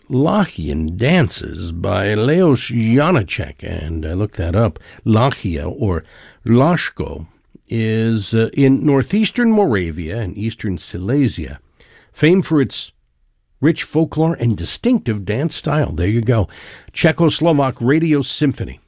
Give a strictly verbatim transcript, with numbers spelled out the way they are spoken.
Czechoslovakian dances by Leos Janáček, and I looked that up. Lachia, or Lashko, is uh, in northeastern Moravia and eastern Silesia, famed for its rich folklore and distinctive dance style. There you go. Czechoslovak Radio Symphony.